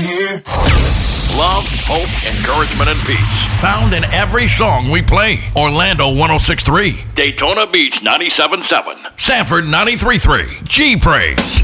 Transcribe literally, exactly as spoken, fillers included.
hear. Love, hope, encouragement, and peace. Found in every song we play. Orlando one oh six point three. Daytona Beach ninety-seven point seven. Sanford ninety-three point three. G Praise.